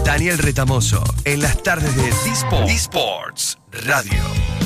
Daniel Retamoso, en las tardes de D-Sports Radio.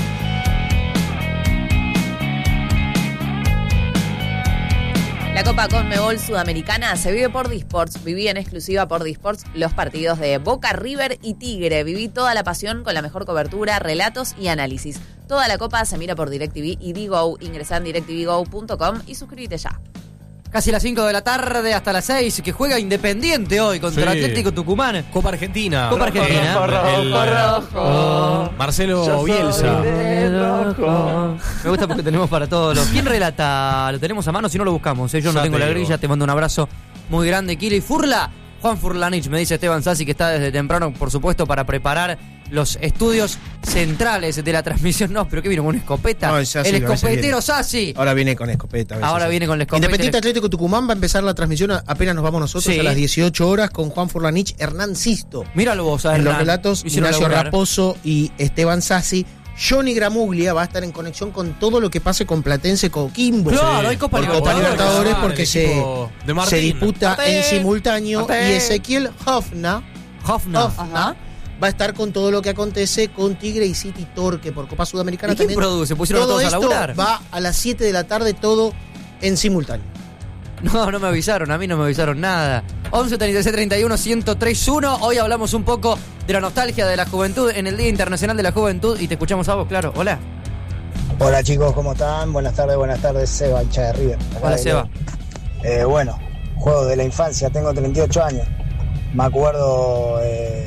La Copa Conmebol Sudamericana se vive por D-Sports. Viví en exclusiva por D-Sports los partidos de Boca, River y Tigre. Viví toda la pasión con la mejor cobertura, relatos y análisis. Toda la Copa se mira por DirecTV y Digo. Ingresá en directvgo.com y suscríbete ya. Casi las 5 de la tarde hasta las 6, que juega Independiente hoy contra Atlético Tucumán. Copa Argentina. Copa Argentina. Rojo. Marcelo Bielsa. Me gusta porque tenemos para todos los... ¿Quién relata? Lo tenemos a mano, si no lo buscamos. Yo no tengo la grilla, te mando un abrazo muy grande. Kili Furla. Juan Furlanich, me dice Esteban Sassi, que está desde temprano, por supuesto, para preparar los estudios centrales de la transmisión. No, pero ¿qué vino con una escopeta? No, Sassi, el escopetero Sassi. Ahora viene con escopeta. Ahora viene con la escopeta. Independiente Atlético Tucumán va a empezar la transmisión apenas nos vamos nosotros a las 18 horas con Juan Furlanich, Hernán Sisto. Míralo vos, en los relatos, Ignacio Raposo y Esteban Sassi. Johnny Gramuglia va a estar en conexión con todo lo que pase con Platense Coquimbo. Claro, hay Copa Libertadores porque se disputa en simultáneo. Martín. Y Ezequiel Hoffna va a estar con todo lo que acontece con Tigre y City Torque por Copa Sudamericana. ¿Y quién también produce? ¿Pusieron todo todos a esto laburar? Va a las 7 de la tarde todo en simultáneo. No me avisaron, a mí no me avisaron nada. 11 36 31 1031. Hoy hablamos un poco de la nostalgia de la juventud en el Día Internacional de la Juventud y te escuchamos a vos, claro. Hola. Hola chicos, ¿cómo están? Buenas tardes, Seba, hincha de River. Hola, Seba. Bueno, juego de la infancia, tengo 38 años. Me acuerdo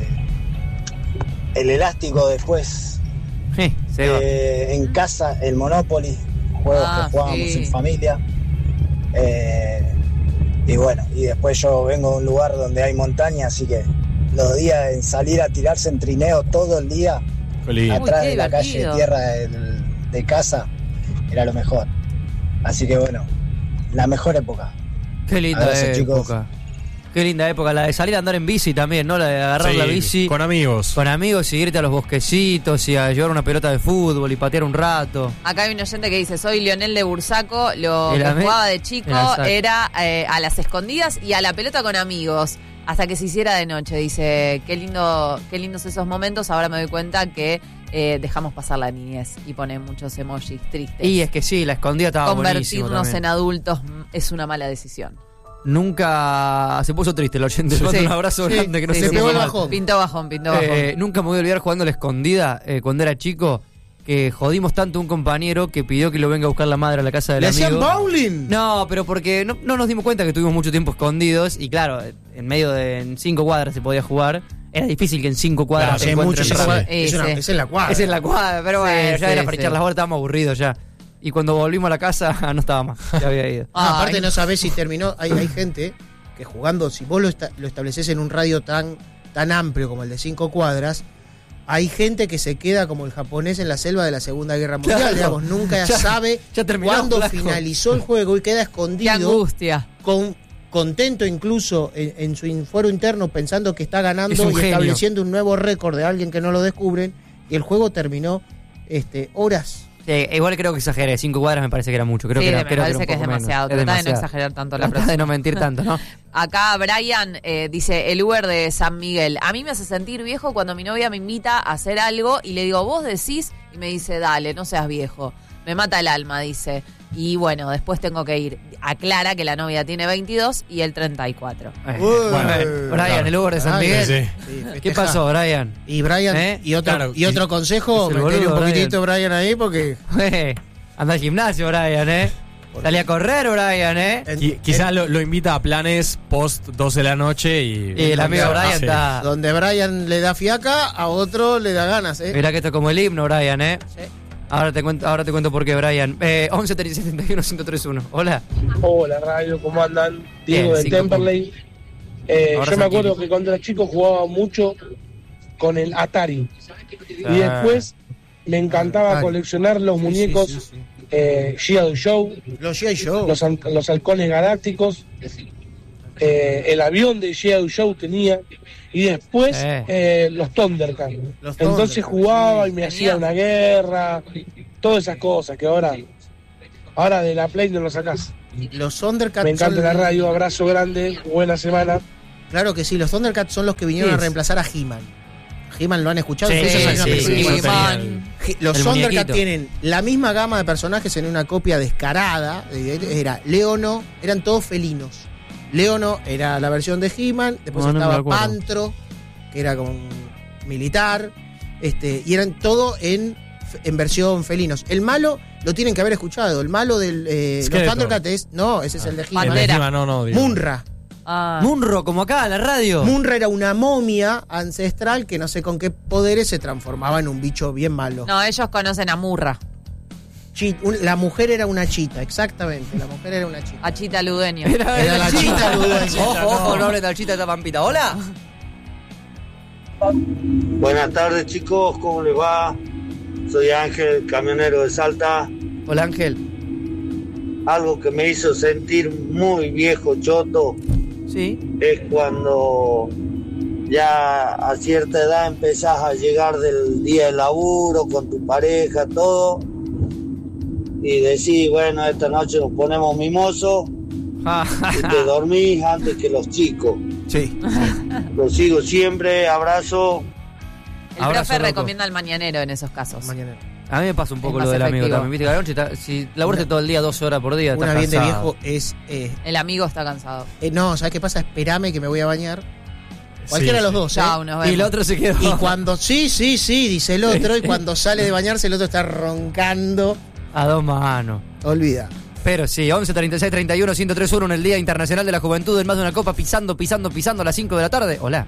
el elástico después. Seba. En casa, el Monopoly, juegos que jugábamos en familia. Y bueno, y después yo vengo de un lugar donde hay montaña, así que los días en salir a tirarse en trineo todo el día atrás de la calle de tierra de casa era lo mejor. Así que bueno, la mejor época. Qué linda época. Chicos. Qué linda época, la de salir a andar en bici también, ¿no? La de agarrar la bici. Con amigos. Con amigos y irte a los bosquecitos y a llevar una pelota de fútbol y patear un rato. Acá hay un oyente que dice, soy Lionel de Bursaco, lo que jugaba de chico era a las escondidas y a la pelota con amigos, hasta que se hiciera de noche. Dice, qué lindos esos momentos, ahora me doy cuenta que dejamos pasar la niñez y pone muchos emojis tristes. Y es que sí, la escondida estaba buenísimo. Convertirnos en adultos es una mala decisión. Nunca se puso triste el oyente. Le mando un abrazo grande que no se pegó el bajón. Pintó bajón. Nunca me voy a olvidar jugando a la escondida cuando era chico, que jodimos tanto a un compañero que pidió que lo venga a buscar la madre a la casa del amigo. ¿Le hacían bowling? No, pero porque no nos dimos cuenta que estuvimos mucho tiempo escondidos y claro, en medio de 5 cuadras se podía jugar. Era difícil que en 5 cuadras se encuentren. Esa es la cuadra. Esa es la cuadra, pero bueno, ya era para echar las bolas, estábamos aburridos ya. Y cuando volvimos a la casa no estaba más, ya había ido. Aparte no sabés si terminó. Hay gente que jugando, si vos lo establecés en un radio tan amplio como el de 5 cuadras, hay gente que se queda como el japonés en la selva de la Segunda Guerra Mundial, claro. Digamos, nunca sabe cuándo finalizó el juego y queda escondido. ¡Qué angustia! Contento incluso en su foro interno pensando que está ganando y genio. Estableciendo un nuevo récord de alguien que no lo descubren, y el juego terminó horas. Igual creo que exageré, 5 cuadras me parece que era mucho. Creo que me parece que es demasiado. Trata de no exagerar tanto la próxima. De no mentir tanto, ¿no? Acá Brian dice, el Uber de San Miguel. A mí me hace sentir viejo cuando mi novia me invita a hacer algo y le digo, vos decís, y me dice, dale, no seas viejo. Me mata el alma, dice. Y bueno, después tengo que ir. Aclara que la novia tiene 22 y él 34. Brian, el Uber de San Miguel. Sí, ¿Qué pasó, Brian? Y Brian, y otro consejo, metele un poquitito Brian ahí porque... Anda al gimnasio, Brian, Salí a correr, Brian, Quizás lo invita a planes post 12 de la noche y el amigo Brian está... Donde Brian le da fiaca, a otro le da ganas, Mirá que esto es como el himno, Brian, Sí. Ahora te cuento por qué, Brian. 11 37 71 1031. Hola. Hola, radio, ¿cómo andan? Diego de Temperley. Yo me acuerdo que cuando era chico jugaba mucho con el Atari. Y después me encantaba coleccionar los muñecos G.I. Joe. Los G.I. Joe. Los halcones galácticos. El avión de G.I. Joe tenía. Y después los Thundercats. Entonces jugaba y me hacía una guerra. Todas esas cosas que ahora de la Play no lo sacás. Los Thundercats. Me encanta la radio. Abrazo grande. Buena semana. Claro que sí, los Thundercats son los que vinieron a reemplazar a He-Man. He-Man lo han escuchado. Sí, Los Thundercats tienen la misma gama de personajes en una copia descarada. Era Leono, eran todos felinos. Leono era la versión de He-Man, después estaba Pantro, que era como un militar, y eran todo en versión felinos. El malo lo tienen que haber escuchado. El malo de los Thundercats es... No, ese es el de He-Man. Munra. Munro, como acá en la radio. Munra era una momia ancestral que no sé con qué poderes se transformaba en un bicho bien malo. No, ellos conocen a Murra. La mujer era una chita, exactamente. La mujer era una chita. A Chita Ludeño. Era la chita Ludeño. Ojo, no hable de la chita de Pampita. Hola. Buenas tardes, chicos, ¿cómo les va? Soy Ángel, camionero de Salta. Hola, Ángel. Algo que me hizo sentir muy viejo, choto, es cuando ya a cierta edad empezás a llegar del día de laburo con tu pareja, todo, y decís, bueno, esta noche nos ponemos mimosos y te dormís antes que los chicos. Sí. Lo sigo siempre, abrazo. El profe recomienda el mañanero en esos casos. Mañanero. A mí me pasa un poco lo del amigo también. Viste que la noche, si laburaste todo el día 12 horas por día, una bien de viejo es... el amigo está cansado. No, ¿sabes qué pasa? Espérame que me voy a bañar. Cualquiera de los dos, Chao, nos vemos. Y el otro se quedó. Y cuando... Sí, dice el otro. Y cuando sale de bañarse, el otro está roncando. A dos manos. Olvida. Pero sí, 11, 36, 31, 103.1 en el Día Internacional de la Juventud, en más de una copa, pisando a las 5 de la tarde. Hola.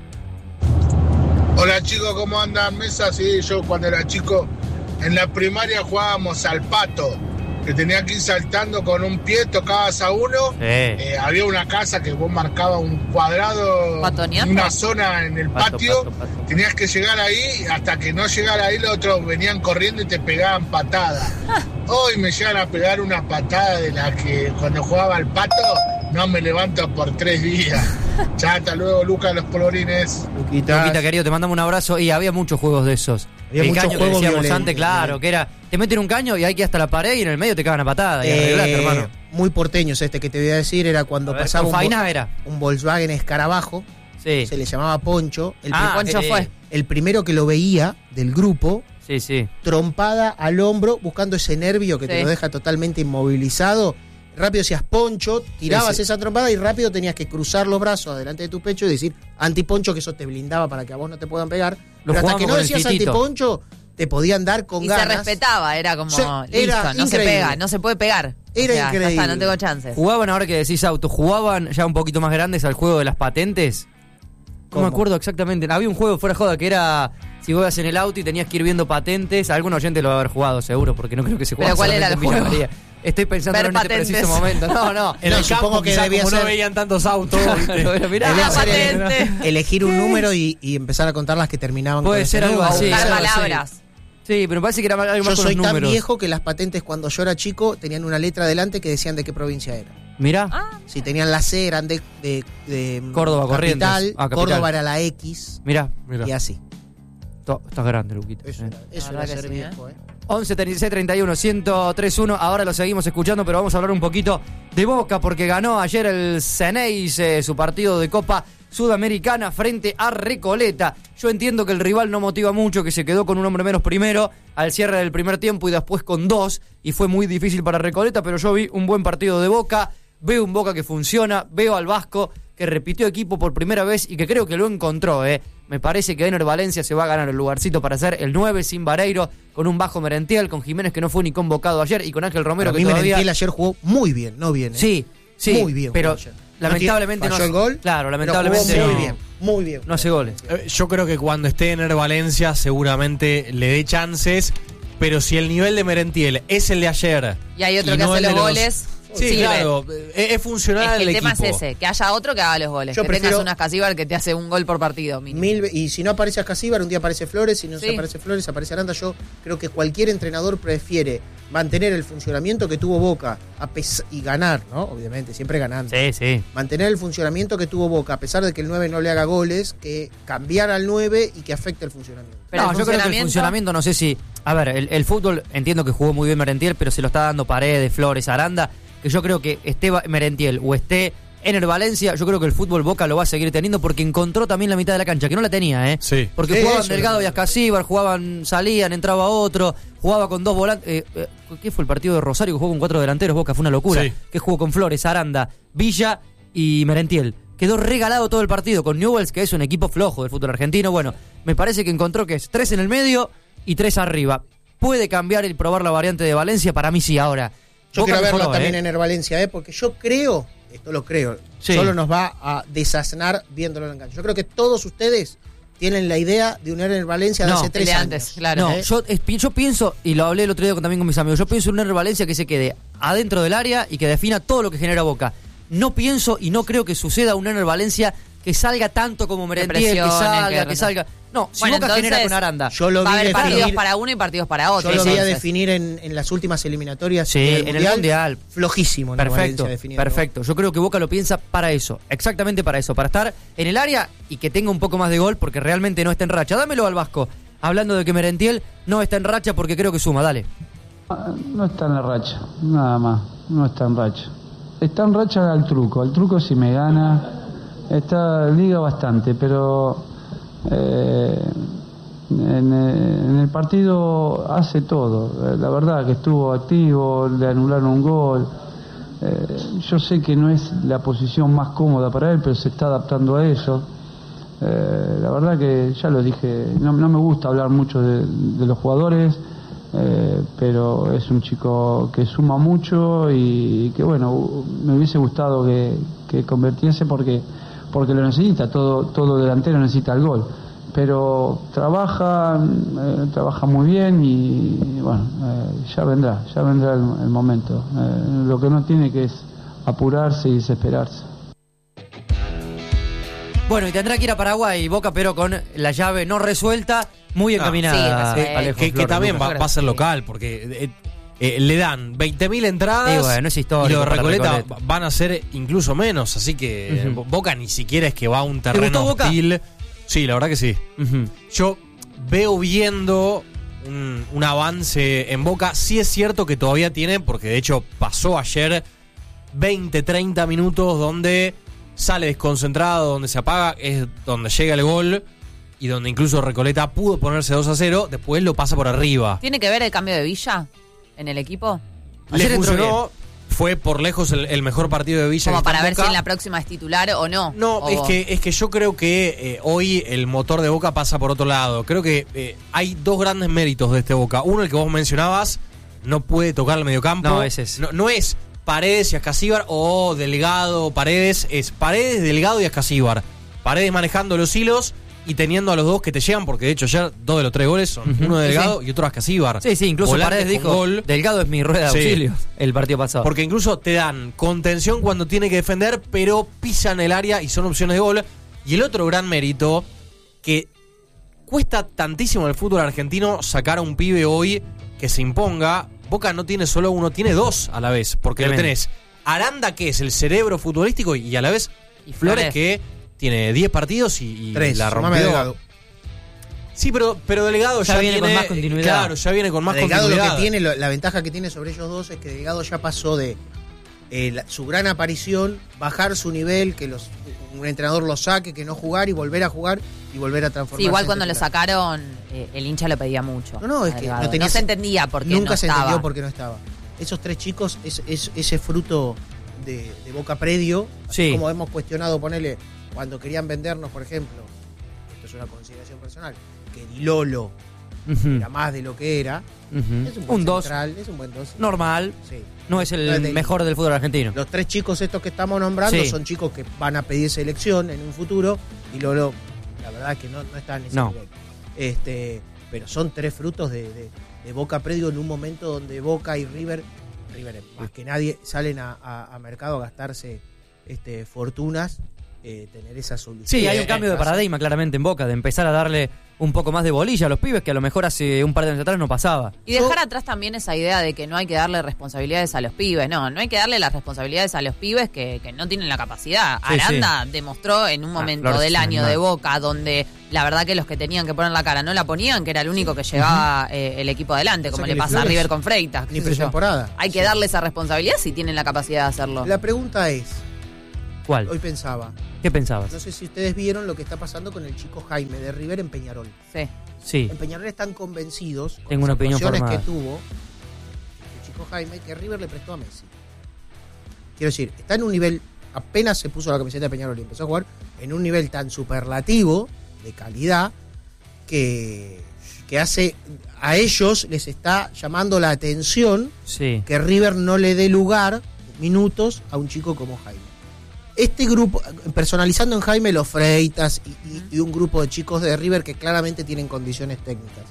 Hola chicos, ¿cómo andan? Mesa, sí, yo cuando era chico en la primaria jugábamos al pato, que tenía que ir saltando con un pie, tocabas a uno. Había una casa que vos marcabas un cuadrado, una zona en el patio, pato. Tenías que llegar ahí, hasta que no llegara ahí los otros venían corriendo y te pegaban patadas. Hoy me llegan a pegar una patada de la que cuando jugaba al pato no me levanto por 3 días. Chao, hasta luego, Lucas, los polvorines. Luquita, querido, te mandamos un abrazo. Y había muchos juegos de esos. Había el muchos caño juegos que decíamos violentos, antes, claro, que era, te meten un caño y hay que ir hasta la pared y en el medio te cagan a patada. Y arreglaste, hermano. Muy porteños que te voy a decir, era cuando pasaba un Volkswagen Escarabajo. Sí. Se le llamaba Poncho. Poncho fue. El primero que lo veía del grupo. Sí. Trompada al hombro, buscando ese nervio que te lo deja totalmente inmovilizado. Rápido decías Poncho, tirabas esa trompada y rápido tenías que cruzar los brazos adelante de tu pecho y decir antiponcho, que eso te blindaba para que a vos no te puedan pegar. Pero hasta que no decías antiponcho, te podían dar con ganas. Y se respetaba, era como, era listo, no se pega, no se puede pegar. Era increíble. Ya está, no tengo chances. Jugaban, ahora que decís auto, jugaban ya un poquito más grandes al juego de las patentes. No me acuerdo exactamente. Había un juego fuera de joda que era, si vos ibas en el auto y tenías que ir viendo patentes. Algún oyente lo va a haber jugado seguro, porque no creo que se juegue. ¿Pero cuál era el juego? Estoy pensando en este preciso momento. No. En el supongo campo, que debía como ser, no veían tantos autos. Mirá, elegir un número y empezar a contar las que terminaban puede con ser algo así. Buscar palabras. Sí, pero me parece que era algo más yo con los números. Yo soy tan viejo que las patentes cuando yo era chico tenían una letra adelante que decían de qué provincia era. Mirá. Si tenían la C eran de Córdoba, Corrientes. Capital. Córdoba era la X. Mirá. Y así. Estás grande, Luquita. Eso era ser viejo, 11, 36, 31, 103.1. Ahora lo seguimos escuchando, pero vamos a hablar un poquito de Boca, porque ganó ayer el Ceneice su partido de Copa Sudamericana frente a Recoleta. Yo entiendo que el rival no motiva mucho, que se quedó con un hombre menos primero al cierre del primer tiempo y después con 2, y fue muy difícil para Recoleta, pero yo vi un buen partido de Boca, veo un Boca que funciona, veo al Vasco que repitió equipo por primera vez y que creo que lo encontró. Me parece que Ener Valencia se va a ganar el lugarcito para ser el 9 sin Vareiro, con un bajo Merentiel, con Jiménez que no fue ni convocado ayer y con Ángel Romero que todavía... Merentiel ayer jugó muy bien, no bien. Sí, muy bien. Pero lamentablemente no el gol. Claro, lamentablemente muy bien. No hace goles. Yo creo que cuando esté Ener Valencia seguramente le dé chances, pero si el nivel de Merentiel es el de ayer y hay otro que hace los goles... Sí, claro, es funcional el tema equipo. es ese, que haya otro que haga los goles. Yo tengas un Ascasíbar que te hace un gol por partido mínimo. Y si no aparece Ascasíbar, un día aparece Flores, si no aparece Flores, aparece Aranda. Yo creo que cualquier entrenador prefiere mantener el funcionamiento que tuvo Boca y ganar, ¿no? Obviamente, siempre ganando. Sí. Mantener el funcionamiento que tuvo Boca, a pesar de que el 9 no le haga goles, que cambiar al 9 y que afecte el funcionamiento. Pero yo creo que el funcionamiento, no sé si... A ver, el fútbol, entiendo que jugó muy bien Merentiel, pero se lo está dando Paredes, Flores, Aranda, que yo creo que esté Merentiel o esté Ener Valencia, yo creo que el fútbol Boca lo va a seguir teniendo porque encontró también la mitad de la cancha, que no la tenía, Sí. Porque jugaban Delgado y Ascasíbar, salían, entraba otro, jugaba con 2 volantes. ¿Qué fue el partido de Rosario que jugó con 4 delanteros? Boca, fue una locura. Sí. Que jugó con Flores, Aranda, Villa y Merentiel. Quedó regalado todo el partido con Newell's, que es un equipo flojo del fútbol argentino. Bueno, me parece que encontró que es 3 en el medio y 3 arriba. ¿Puede cambiar y probar la variante de Valencia? Para mí sí, ahora. Yo Boca quiero verlo mejoró, también en Ener Valencia, porque yo creo, esto lo creo, solo nos va a desasnar viéndolo en el cancha. Yo creo que todos ustedes tienen la idea de un Ener Valencia de hace 3 años. Antes, claro. No, yo pienso, y lo hablé el otro día también con mis amigos, yo pienso en un Ener Valencia que se quede adentro del área y que defina todo lo que genera Boca. No pienso y no creo que suceda un Ener Valencia que salga tanto como Merentiel, que salga. No, si Boca genera con Aranda. Va a haber partidos para uno y partidos para otro. Yo lo voy a definir en las últimas eliminatorias. En el Mundial. Flojísimo. Perfecto. Yo creo que Boca lo piensa para eso. Exactamente para eso. Para estar en el área y que tenga un poco más de gol porque realmente no está en racha. Dámelo al Vasco. Hablando de que Merentiel no está en racha porque creo que suma. Dale. No está en la racha. Nada más. No está en racha. Está en racha al truco. Al truco si me gana. Liga bastante, pero en el partido hace todo. La verdad que estuvo activo, le anularon un gol. Yo sé que no es la posición más cómoda para él, pero se está adaptando a eso. La verdad que ya lo dije, no me gusta hablar mucho de los jugadores, pero es un chico que suma mucho y que bueno, me hubiese gustado que convirtiese porque lo necesita, todo delantero necesita el gol, pero trabaja muy bien y bueno, ya vendrá el momento. Lo que no tiene que es apurarse y desesperarse. Bueno, y tendrá que ir a Paraguay, Boca, pero con la llave no resuelta, muy encaminada. Que también va a ser local, porque le dan 20.000 entradas bueno, es histórico, y los Recoleta van a ser incluso menos, así que Boca ni siquiera es que va a un terreno hostil. Sí, la verdad que sí. Yo veo viendo un avance en Boca. Sí es cierto que todavía tiene, porque de hecho pasó ayer 20-30 minutos donde sale desconcentrado, donde se apaga, es donde llega el gol y donde incluso Recoleta pudo ponerse 2-0, después lo pasa por arriba. ¿Tiene que ver el cambio de Villa en el equipo? Le funcionó, fue por lejos el mejor partido de Villa. Como para ver si en la próxima es titular o no. No, es que yo creo que hoy el motor de Boca pasa por otro lado. Creo que hay 2 grandes méritos de este Boca. Uno, el que vos mencionabas, no puede tocar el mediocampo. No, ese es. No es Paredes y Ascasíbar o Delgado, Paredes. Es Paredes, Delgado y Ascasíbar. Paredes manejando los hilos y teniendo a los dos que te llegan, porque de hecho ayer 2 de los 3 goles son uno de Delgado y otro Ascasíbar. Sí, incluso Paredes dijo, gol. Delgado es mi rueda de auxilio el partido pasado. Porque incluso te dan contención cuando tiene que defender, pero pisan el área y son opciones de gol. Y el otro gran mérito, que cuesta tantísimo en el fútbol argentino sacar a un pibe hoy que se imponga. Boca no tiene solo uno, tiene 2 a la vez, porque lo tenés Aranda, que es el cerebro futbolístico, y a la vez Flores, que tiene 10 partidos y 3, la rompió. Sí, pero Delgado ya viene con más continuidad. Claro, ya viene con más Delgado continuidad. Lo que tiene, la ventaja que tiene sobre ellos dos es que Delgado ya pasó de su gran aparición, bajar su nivel, que un entrenador lo saque, que no jugar y volver a jugar y volver a transformarse. Sí, igual cuando lo sacaron, el hincha lo pedía mucho. No, es que no se entendía por qué nunca no se estaba. entendió por qué no estaba. Esos 3 chicos, ese fruto de Boca predio, así como hemos cuestionado, ponerle, cuando querían vendernos, por ejemplo, esto es una consideración personal, que Di Lolo era más de lo que era. Es un buen central, es un buen 2. Normal. Sí. No es el mejor del fútbol argentino. Los 3 chicos estos que estamos nombrando son chicos que van a pedir selección en un futuro. Y Lolo, la verdad que no están en ese nivel. Pero son 3 frutos de Boca predio en un momento donde Boca y River más que nadie salen a mercado a gastarse fortunas. Tener esa solución. Sí, hay un cambio de paradigma claramente en Boca, de empezar a darle un poco más de bolilla a los pibes, que a lo mejor hace un par de años atrás no pasaba. Y dejar atrás también esa idea de que no hay que darle responsabilidades a los pibes. No hay que darle las responsabilidades a los pibes que no tienen la capacidad. Aranda demostró en un momento del año de Boca donde la verdad que los que tenían que poner la cara no la ponían, que era el único que llevaba el equipo adelante, como le pasa a River con Freitas. Ni pretemporada. Hay que darle esa responsabilidad si tienen la capacidad de hacerlo. La pregunta es, ¿Cuál? Hoy pensaba. ¿Qué pensabas? No sé si ustedes vieron lo que está pasando con el chico Jaime de River en Peñarol. Sí. En Peñarol están convencidos con Tengo una las opinión actuaciones formada. que tuvo el chico Jaime que River le prestó a Messi. Quiero decir, está en un nivel, apenas se puso la camiseta de Peñarol y empezó a jugar, en un nivel tan superlativo de calidad que hace a ellos les está llamando la atención que River no le dé lugar, minutos, a un chico como Jaime. Este grupo, personalizando en Jaime los Freitas y un grupo de chicos de River que claramente tienen condiciones técnicas.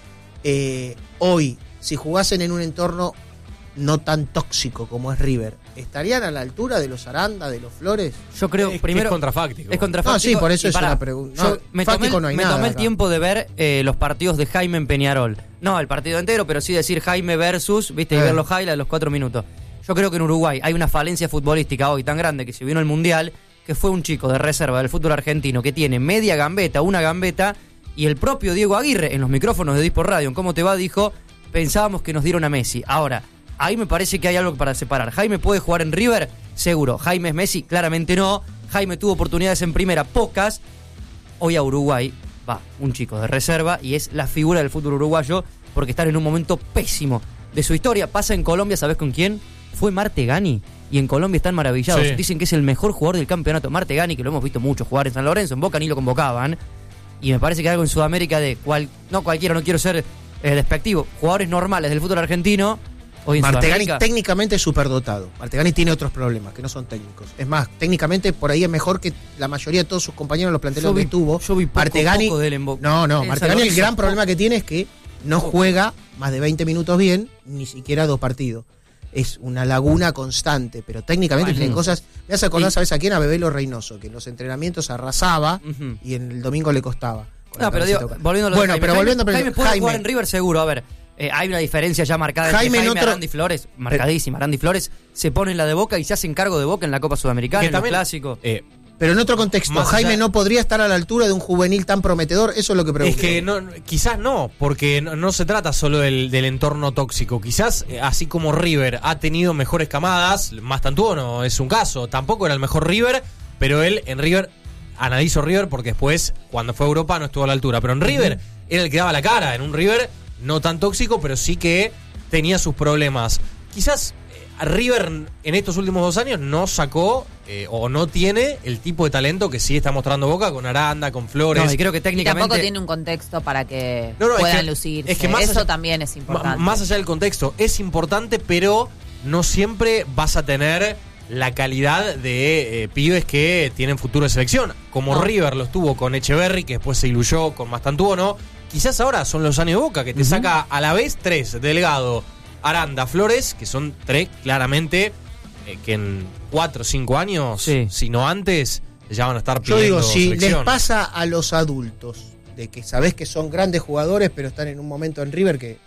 Hoy, si jugasen en un entorno no tan tóxico como es River, ¿estarían a la altura de los Aranda, de los Flores? Yo creo, primero... Es contrafáctico. Es contrafáctico. No, sí, por eso es una pregunta. No, me tomé el tiempo de ver los partidos de Jaime en Peñarol. No el partido entero, pero sí decir Jaime versus, viste, y ver los highlights de los 4 minutos. Yo creo que en Uruguay hay una falencia futbolística hoy tan grande que se vino el Mundial, que fue un chico de reserva del fútbol argentino que tiene media gambeta, una gambeta, y el propio Diego Aguirre, en los micrófonos de Disport Radio, en Cómo Te Va, dijo, pensábamos que nos dieron a Messi. Ahora, ahí me parece que hay algo para separar. ¿Jaime puede jugar en River? Seguro. ¿Jaime es Messi? Claramente no. Jaime tuvo oportunidades en primera, pocas. Hoy a Uruguay va un chico de reserva y es la figura del fútbol uruguayo porque están en un momento pésimo de su historia. Pasa en Colombia, ¿sabés con quién? Fue Martegani, y en Colombia están maravillados. Sí. Dicen que es el mejor jugador del campeonato. Martegani, que lo hemos visto mucho jugar en San Lorenzo, en Boca ni lo convocaban. Y me parece que algo en Sudamérica no cualquiera, no quiero ser despectivo, jugadores normales del fútbol argentino. Hoy en Martegani técnicamente es superdotado. Martegani tiene otros problemas que no son técnicos. Es más, técnicamente por ahí es mejor que la mayoría de todos sus compañeros en los planteles que tuvo. Yo vi poco de él en Boca. No, Martegani el gran problema que tiene es que no juega más de 20 minutos bien, ni siquiera 2 partidos. Es una laguna constante, pero técnicamente tiene cosas. Me hace acordar, ¿sabes a quién? A Bebelo Reynoso, que en los entrenamientos arrasaba y en el domingo le costaba. No, pero digo, volviendo a lo bueno, pero volviendo a Jaime puede jugar en River seguro, a ver. Hay una diferencia ya marcada entre Jaime y Arandi Flores, marcadísima. Arandi Flores se pone en la de Boca y se hacen cargo de Boca en la Copa Sudamericana, en el clásico. Pero en otro contexto, Jaime no podría estar a la altura de un juvenil tan prometedor, eso es lo que pregunto. Es que quizás no, porque no se trata solo del entorno tóxico. Quizás, así como River ha tenido mejores camadas, Mastantuono es un caso, tampoco era el mejor River, pero él en River, analizo River porque después, cuando fue a Europa, no estuvo a la altura. Pero en River era el que daba la cara, en un River no tan tóxico, pero sí que tenía sus problemas. Quizás River en estos últimos 2 años no sacó o no tiene el tipo de talento que sí está mostrando Boca con Aranda, con Flores. No, y creo que técnicamente y tampoco tiene un contexto para que puedan lucirse. Es que eso también es importante. Más allá del contexto, es importante, pero no siempre vas a tener la calidad de pibes que tienen futuro de selección. Como River los tuvo con Echeverri, que después se diluyó con Mastantuono. Quizás ahora son los años de Boca, que te saca a la vez 3, Delgado, Aranda, Flores, que son 3 claramente que en 4 o 5 años, si no antes, ya van a estar pidiendo. Yo digo, si selección. Les pasa a los adultos, de que sabés que son grandes jugadores, pero están en un momento en River que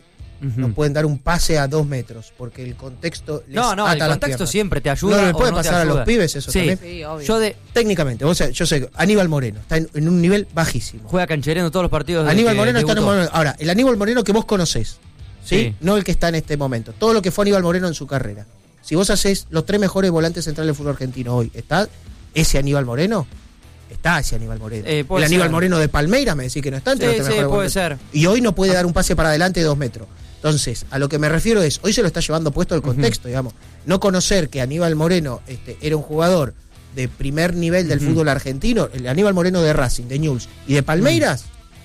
no pueden dar un pase a 2 metros, porque el contexto les ata el contexto piernas. Siempre te ayuda. No le puede pasar a los pibes eso también. Sí, obvio. Técnicamente, yo sé, Aníbal Moreno está en un nivel bajísimo. Juega canchereando todos los partidos. Aníbal Moreno está en un momento. Ahora, el Aníbal Moreno que vos conocés, ¿sí? No el que está en este momento. Todo lo que fue Aníbal Moreno en su carrera. Si vos hacés los 3 mejores volantes centrales del fútbol argentino hoy, ¿está ese Aníbal Moreno? Está ese Aníbal Moreno. El Aníbal Moreno de Palmeiras me decís que no está entre los 3 mejores puede ser. Y hoy no puede dar un pase para adelante de 2 metros. Entonces, a lo que me refiero es, hoy se lo está llevando puesto el contexto, digamos. No conocer que Aníbal Moreno era un jugador de primer nivel del fútbol argentino, el Aníbal Moreno de Racing, de Newell's y de Palmeiras,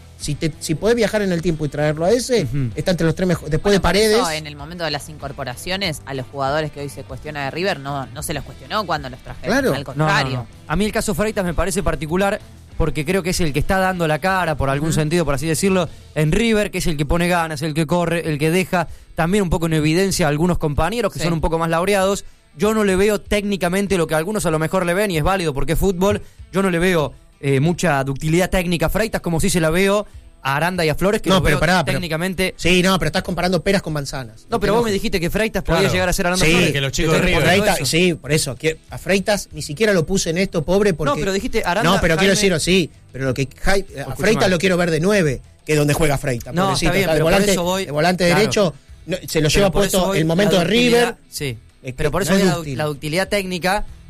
si podés viajar en el tiempo y traerlo a ese, está entre los 3 mejores. Después de Paredes. Eso, en el momento de las incorporaciones, a los jugadores que hoy se cuestiona de River, no se los cuestionó cuando los trajeron. Claro. Al contrario. No. A mí el caso Freitas me parece particular porque creo que es el que está dando la cara, por algún sentido, por así decirlo, en River, que es el que pone ganas, el que corre, el que deja también un poco en evidencia a algunos compañeros que son un poco más laureados. Yo no le veo técnicamente lo que algunos a lo mejor le ven, y es válido porque es fútbol. Yo no le veo mucha ductilidad técnica a Freitas, como si se la veo a Aranda y a Flores, que no, pero técnicamente. Sí, no, pero estás comparando peras con manzanas. No, pero vos me dijiste que Freitas podía llegar a ser Aranda Flores. Sí, que los chicos de River. Sí, por eso. A Freitas ni siquiera lo puse en esto, pobre, porque. No, pero dijiste Aranda. No, pero quiero decirlo, sí. Pero lo que a Freitas lo quiero ver de 9, que es donde juega Freitas. No, está bien, pero volante, por eso voy, de volante derecho, se lo lleva puesto el momento de River. Sí. Pero por eso la ductilidad técnica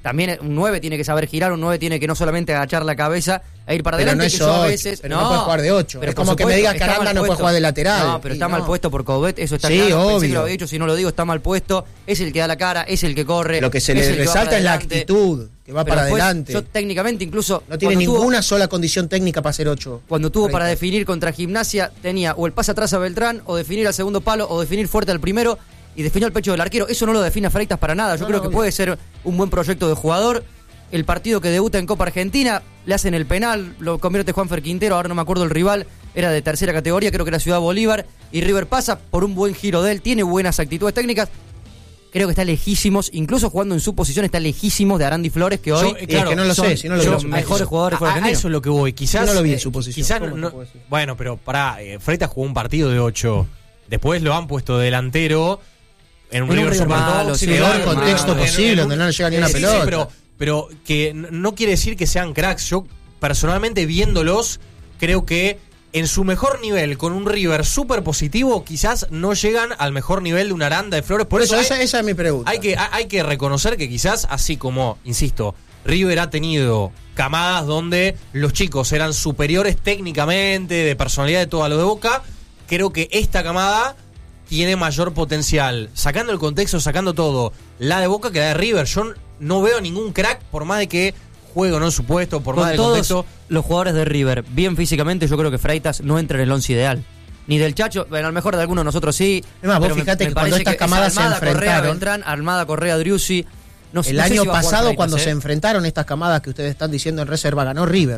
También un 9 tiene que saber girar, un 9 tiene que no solamente agachar la cabeza e ir para pero adelante, no es que yo a 8, veces... Pero no puede jugar de 8. Es como que me digas que Aranda no puede jugar de lateral. No, pero está mal puesto por Coudet, eso está sí, claro. obvio. Pensé que lo había dicho, si no lo digo, está mal puesto. Es el que da la cara, es el que corre. Lo que se le resalta es la actitud, que va para adelante. Yo técnicamente incluso... No tiene ninguna sola condición técnica para ser 8. Cuando tuvo para definir contra Gimnasia, tenía o el pase atrás a Beltrán, o definir al segundo palo, o definir fuerte al primero, y definió el pecho del arquero. Eso no lo define a Freitas para nada. Yo creo que puede ser un buen proyecto de jugador. El partido que debuta en Copa Argentina, le hacen el penal, lo convierte Juanfer Quintero, ahora no me acuerdo el rival, era de tercera categoría, creo que era Ciudad Bolívar, y River pasa por un buen giro de él, tiene buenas actitudes técnicas, creo que está lejísimos, incluso jugando en su posición, está lejísimos de Arandi Flores, que hoy claro, que no lo sé, si no lo los mejores jugadores a eso es lo que voy, quizás no lo vi en su posición. Quizás bueno, pero Freitas jugó un partido de 8, después lo han puesto delantero en un River super malo, peor contexto posible, donde no le llega ni una pelota. Pero que no quiere decir que sean cracks. Yo, personalmente, viéndolos, creo que en su mejor nivel, con un River súper positivo, quizás no llegan al mejor nivel de una Aranda de Flores. Por eso esa es mi pregunta. Hay que reconocer que quizás, así como, insisto, River ha tenido camadas donde los chicos eran superiores técnicamente, de personalidad, de todo a lo de Boca, creo que esta camada tiene mayor potencial. Sacando el contexto, sacando todo, la de Boca que la de River. Yo no veo ningún crack, por más de que juegue o no en su puesto, por más del contexto. Los jugadores de River, bien físicamente, yo creo que Freitas no entra en el 11 ideal. Ni del Chacho, bueno, a lo mejor de algunos de nosotros sí. Es más, vos fíjate que cuando estas camadas se enfrentaron... Correa, Beltrán, Armada, Correa, Driussi... el año pasado, cuando se enfrentaron estas camadas que ustedes están diciendo en reserva, ganó River.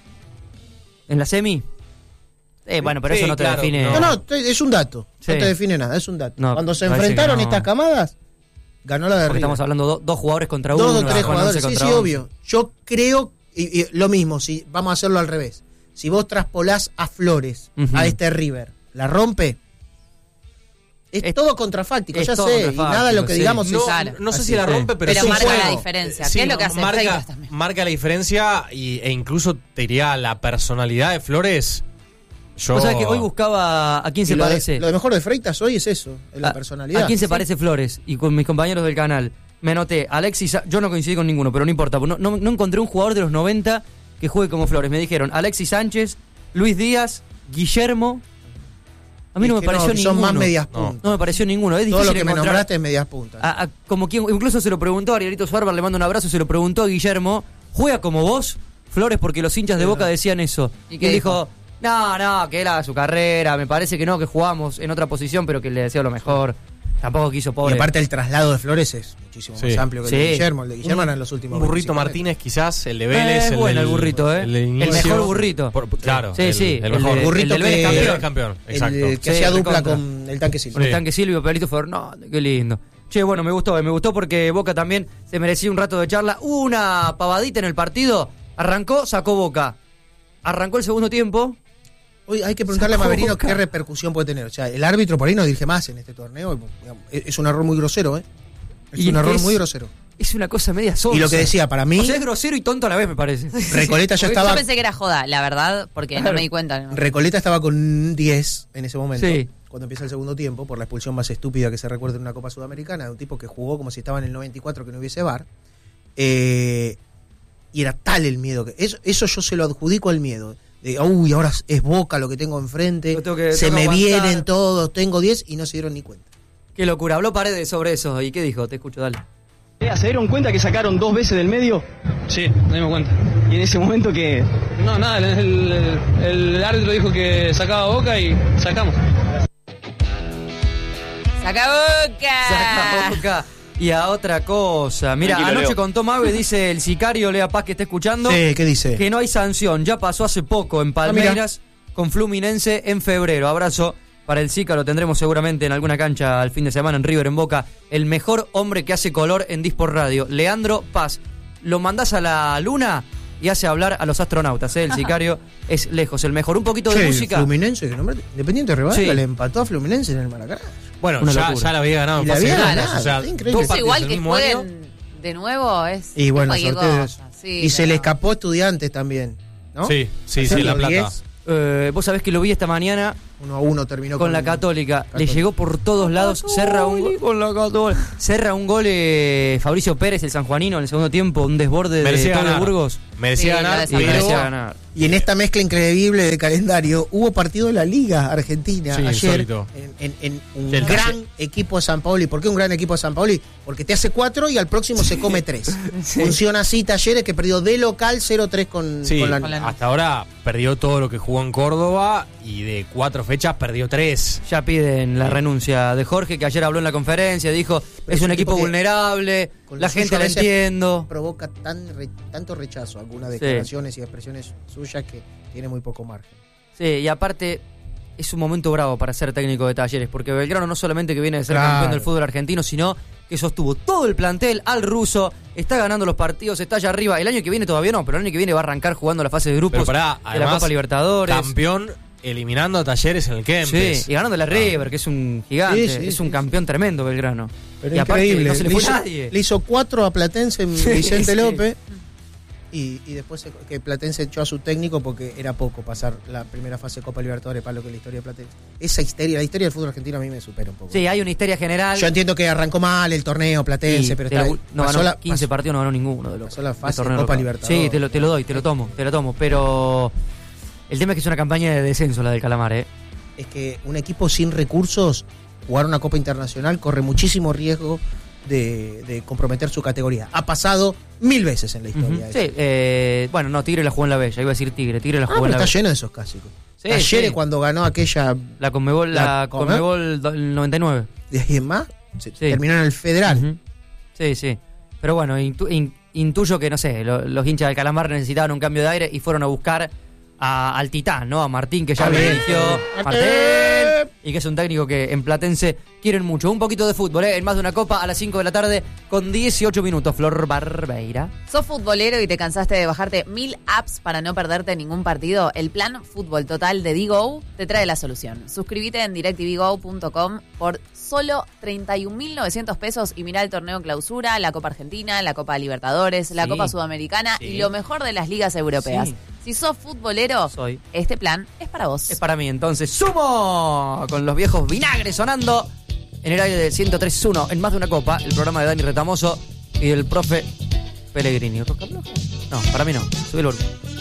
¿En la semi? Bueno, pero eso no te define... No, es un dato. No te define nada, es un dato. Cuando se enfrentaron estas camadas... Ganó la de River. Estamos hablando dos jugadores contra uno. 2 o 3 jugadores, sí, obvio. Yo creo, y lo mismo, si vamos a hacerlo al revés. Si vos traspolás a Flores, a este River, ¿la rompe? Es todo contrafáctico, ya sé, y nada de lo que digamos es... No sé si la rompe, pero sí marca la diferencia. ¿Qué es lo que hace Freitas también? Marca la diferencia e incluso te diría la personalidad de Flores... O sea que hoy buscaba a quién se parece. Lo mejor de Freitas hoy es eso, es la personalidad. ¿A quién se parece Flores? Y con mis compañeros del canal me anoté, Alexis, yo no coincidí con ninguno, pero no importa, no encontré un jugador de los 90 que juegue como Flores. Me dijeron Alexis Sánchez, Luis Díaz, Guillermo. A mí no me pareció ninguno. Son más medias puntas. No me pareció ninguno. Es todo difícil lo que me nombraste es medias puntas. Como quien, incluso se lo preguntó a Arielito Suárez, le mando un abrazo, se lo preguntó a Guillermo, ¿juega como vos, Flores? Porque los hinchas de Boca decían eso. Y él dijo... No, que era su carrera, me parece que no, que jugamos en otra posición, pero que le deseo lo mejor. Tampoco quiso, pobre. Y aparte el traslado de Flores es muchísimo más amplio que el de Guillermo. El de Guillermo era en los últimos. Burrito Martínez quizás, el de Vélez. El burrito, el mejor burrito. Claro, el mejor. El burrito el Vélez campeón, exacto. El que hacía dupla con el Tanque Silvio. El Tanque Silvio, Pelito Fernández, qué lindo. Che, bueno, me gustó porque Boca también se merecía un rato de charla. Una pavadita en el partido, arrancó, sacó Boca. Arrancó el segundo tiempo. Hoy hay que preguntarle a Maverino qué repercusión puede tener. O sea, el árbitro por ahí no dirige más en este torneo. Digamos, es un error muy grosero, ¿eh? Es un error muy grosero. Es una cosa media sonsa. Y lo que decía, para mí... O sea, es grosero y tonto a la vez, me parece. Recoleta ya estaba... Yo pensé que era joda, la verdad, porque no me di cuenta. ¿No? Recoleta estaba con un 10 en ese momento, cuando empieza el segundo tiempo, por la expulsión más estúpida que se recuerda en una Copa Sudamericana, de un tipo que jugó como si estaba en el 94 que no hubiese VAR. Y era tal el miedo. Eso yo se lo adjudico al miedo. De, ahora es Boca lo que tengo enfrente, se me vienen todos, tengo 10 y no se dieron ni cuenta. Qué locura, habló Paredes sobre eso. ¿Y qué dijo? Te escucho, dale. ¿Se dieron cuenta que sacaron 2 veces del medio? Sí, nos dimos cuenta. ¿Y en ese momento qué? No, nada, el árbitro dijo que sacaba Boca y sacamos. ¡Saca Boca! Y a otra cosa. Mira, anoche contó Mabe, dice el sicario Lea Paz que está escuchando. Sí, ¿qué dice? Que no hay sanción. Ya pasó hace poco en Palmeiras con Fluminense en febrero. Abrazo para el Sica, lo tendremos seguramente en alguna cancha al fin de semana en River, en Boca. El mejor hombre que hace color en Disport Radio, Leandro Paz. Lo mandás a la luna y hace hablar a los astronautas. El sicario es lejos el mejor. Un poquito de música. Fluminense, que nombre Independiente Rivadavia le empató a Fluminense en el Maracaná. Bueno, ya la había ganado en fase de grupos, o sea, increíble. Es igual que jueguen de nuevo, es... Y bueno, sorteos. Y se le escapó a Estudiantes también, ¿no? Sí, La Plata. Vos sabés que lo vi esta mañana. 1-1 terminó con la Católica. Le llegó por todos lados. Cerra un gol Fabricio Pérez, el sanjuanino, en el segundo tiempo. Un desborde de Tony Burgos. Merecía ganar. Y en esta mezcla increíble de calendario, hubo partido de la Liga Argentina ayer en un gran equipo de San Paoli. ¿Por qué un gran equipo de San Paoli? Porque te hace 4 y al próximo se come 3. Funciona así Talleres, que perdió de local 0-3 con la... Hasta ahora perdió todo lo que jugó en Córdoba y de 4 fechas perdió 3. Ya piden la renuncia de Jorge, que ayer habló en la conferencia, dijo, es un equipo vulnerable, la gente la entiendo. Provoca tanto rechazo algunas declaraciones y expresiones suyas que tiene muy poco margen. Sí, y aparte es un momento bravo para ser técnico de Talleres, porque Belgrano no solamente que viene de ser campeón del fútbol argentino, sino que sostuvo todo el plantel al ruso, está ganando los partidos, está allá arriba. El año que viene todavía no, pero el año que viene va a arrancar jugando la fase de grupos de la Copa Libertadores. Campeón eliminando a Talleres en el Kempes. Sí, y ganando la River, que es un gigante, es un campeón tremendo Belgrano. Pero y increíble, aparte, no se le fue nadie. Le hizo 4 a Platense en Vicente López. Y después que Platense echó a su técnico porque era poco pasar la primera fase de Copa Libertadores para lo que es la historia de Platense. Esa histeria, la historia del fútbol argentino a mí me supera un poco. Sí, hay una histeria general. Yo entiendo que arrancó mal el torneo Platense, pero no ganó 15 partidos, no ganó ninguno de los. Pasó la fase de Copa Libertadores. Sí, te lo doy, te lo tomo. Pero el tema es que es una campaña de descenso la del Calamar, Es que un equipo sin recursos, jugar una Copa Internacional, corre muchísimo riesgo de comprometer su categoría. Ha pasado 1000 veces en la historia. Sí, bueno, no, Tigre la jugó en la Bella. Iba a decir Tigre la jugó en la Bella. Está lleno de esos clásicos. Talleres cuando ganó aquella... La Conmebol 99. ¿De ahí en más? Terminó en el Federal. Sí. Pero bueno, intuyo que, no sé, los hinchas del Calamar necesitaban un cambio de aire y fueron a buscar al Titán, ¿no? A Martín, que ya dirigió. Martín. Y que es un técnico que en Platense quieren mucho. Un poquito de fútbol, en más de una copa a las 5 de la tarde con 18 minutos. Flor Barbeira. ¿Sos futbolero y te cansaste de bajarte 1000 apps para no perderte ningún partido? El plan Fútbol Total de Digo te trae la solución. Suscríbete en directvgo.com por solo 31.900 pesos y mirá el torneo Clausura, la Copa Argentina, la Copa Libertadores, la Copa Sudamericana y lo mejor de las ligas europeas. Si sos futbolero, este plan es para vos. Es para mí, entonces. ¡Sumo! Con los viejos vinagres sonando en el aire del 103.1 en más de una copa. El programa de Dani Retamoso y del profe Pellegrini. ¿Otro cablo? No, para mí no. Subí el volumen.